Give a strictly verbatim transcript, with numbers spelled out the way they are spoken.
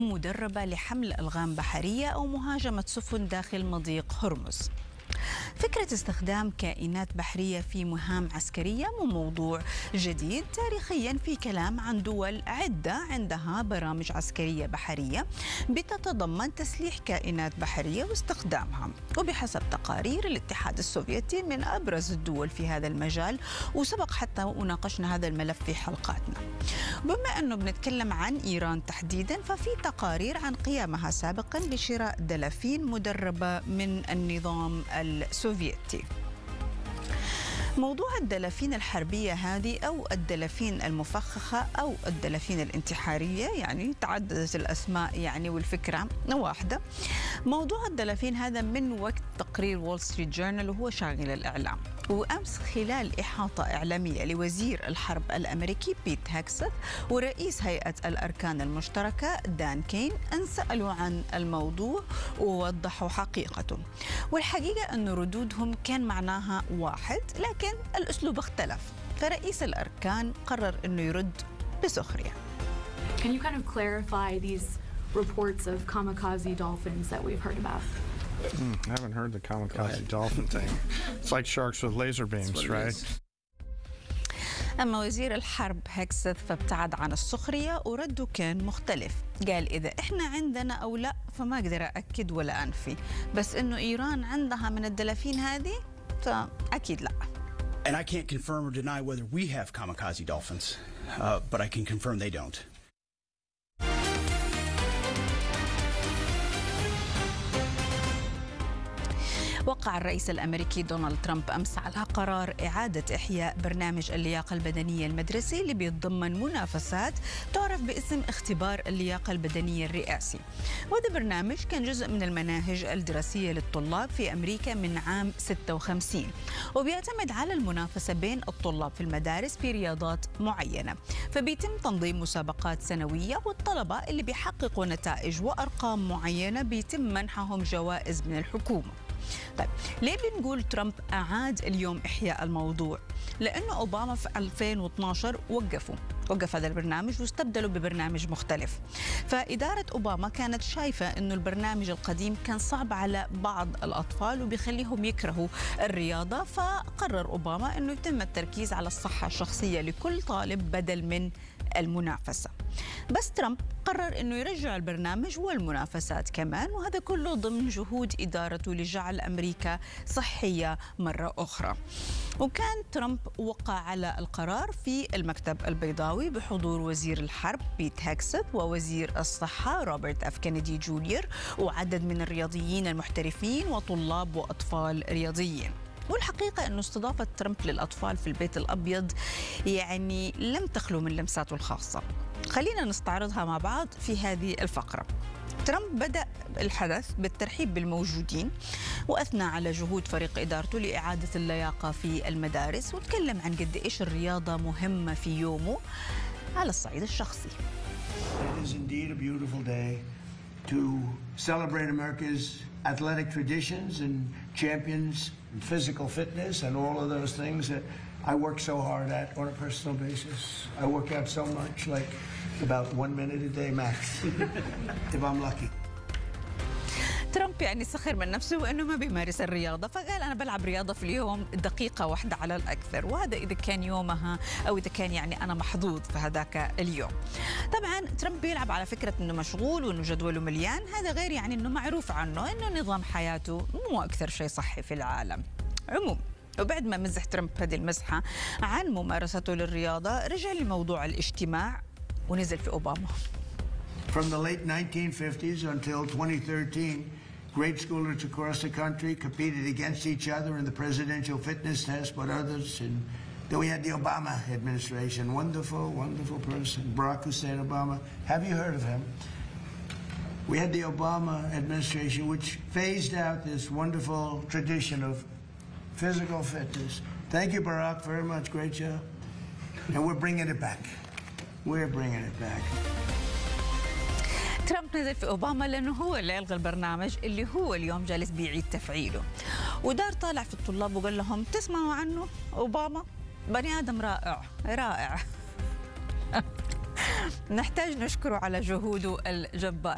مدربة لحمل ألغام بحرية أو مهاجمة سفن داخل مضيق هرمز. فكرة استخدام كائنات بحرية في مهام عسكرية مو موضوع جديد. تاريخيا في كلام عن دول عدة عندها برامج عسكرية بحرية بتتضمن تسليح كائنات بحرية واستخدامها، وبحسب تقارير الاتحاد السوفيتي من أبرز الدول في هذا المجال، وسبق حتى وناقشنا هذا الملف في حلقاتنا. بما أنه بنتكلم عن إيران تحديدا، ففي تقارير عن قيامها سابقا بشراء دلافين مدربة من النظام السوفيتي. موضوع الدلافين الحربية هذه أو الدلافين المفخخة أو الدلافين الانتحارية، يعني تعددت الأسماء يعني والفكرة واحدة. موضوع الدلافين هذا من وقت تقرير وول ستريت جورنال وهو شاغل الإعلام. وأمس خلال إحاطة إعلامية لوزير الحرب الأمريكي بيت هيكست ورئيس هيئة الأركان المشتركة دان كين انسألوا عن الموضوع ووضحوا حقيقته، والحقيقة أن ردودهم كان معناها واحد، لكن الأسلوب اختلف. فرئيس الأركان قرر أنه يرد بسخرية. Can you kind of clarify these reports of kamikaze dolphins that we've heard about? Mm, I haven't heard the kamikaze dolphin thing. It's like sharks with laser beams, right? أما وزير الحرب هيكست فابتعد عن السخرية ورده كان مختلف. قال إذا إحنا عندنا أو لا فما أقدر أكد ولا أنفي، بس إنه إيران عندها من الدلافين هذه فأكيد لا. And I can't confirm or deny whether we have kamikaze dolphins, uh, but I can confirm they don't. وقع الرئيس الأمريكي دونالد ترامب أمس على قرار إعادة إحياء برنامج اللياقة البدنية المدرسي اللي بيتضمن منافسات تعرف باسم اختبار اللياقة البدنية الرئاسي. وهذا برنامج كان جزء من المناهج الدراسية للطلاب في أمريكا من عام ستة وخمسين، وبيعتمد على المنافسة بين الطلاب في المدارس في رياضات معينة. فبيتم تنظيم مسابقات سنوية، والطلبة اللي بيحققوا نتائج وأرقام معينة بيتم منحهم جوائز من الحكومة. طيب ليه بنقول ترامب أعاد اليوم إحياء الموضوع؟ لأنه أوباما في ألفين واثني عشر وقفوا وقف هذا البرنامج واستبدلوا ببرنامج مختلف. فإدارة أوباما كانت شايفة أنه البرنامج القديم كان صعب على بعض الأطفال وبيخليهم يكرهوا الرياضة، فقرر أوباما أنه يتم التركيز على الصحة الشخصية لكل طالب بدل من المنافسة. بس ترامب قرر أنه يرجع البرنامج والمنافسات كمان، وهذا كله ضمن جهود إدارته لجعل أمريكا صحية مرة أخرى. وكان ترامب وقع على القرار في المكتب البيضاوي بحضور وزير الحرب بيت هيكست ووزير الصحة روبرت اف كينيدي جونيور وعدد من الرياضيين المحترفين وطلاب وأطفال رياضيين. والحقيقة أنه استضافة ترامب للأطفال في البيت الأبيض يعني لم تخلو من لمساته الخاصة. خلينا نستعرضها مع بعض في هذه الفقرة. ترامب بدأ الحدث بالترحيب بالموجودين، وأثنى على جهود فريق إدارته لإعادة اللياقة في المدارس، وتكلم عن قد إيش الرياضة مهمة في يومه على الصعيد الشخصي. It is indeed a beautiful day to celebrate America's athletic traditions and champions and physical fitness and all of those things that I work so hard at on a personal basis. I work out so much, like about one minute a day max, if I'm lucky. ترامب يعني سخر من نفسه وأنه ما بيمارس الرياضة، فقال أنا بلعب رياضة في اليوم دقيقة واحدة على الأكثر، وهذا إذا كان يومها أو إذا كان يعني أنا محظوظ في هذاك اليوم. طبعا ترامب بيلعب على فكرة أنه مشغول وأنه جدوله مليان، هذا غير يعني أنه معروف عنه أنه نظام حياته مو أكثر شيء صحي في العالم عموما. وبعد ما مزح ترامب هذه المزحة عن ممارسته للرياضة، رجع لموضوع الاجتماع ونزل في أوباما. From the late nineteen fifties until twenty thirteen, grade schoolers across the country competed against each other in the presidential fitness test, but others. And then we had the Obama administration. Wonderful, wonderful person, Barack Hussein Obama. Have you heard of him? We had the Obama administration, which phased out this wonderful tradition of physical fitness. Thank you, Barack, very much. Great job. And we're bringing it back. We're bringing it back. ترامب نزل في أوباما لأنه هو اللي ألغى البرنامج اللي هو اليوم جالس بيعيد تفعيله، ودار طالع في الطلاب وقال لهم تسمعوا عنه أوباما بني آدم رائع رائع. نحتاج نشكره على جهوده الجبارة.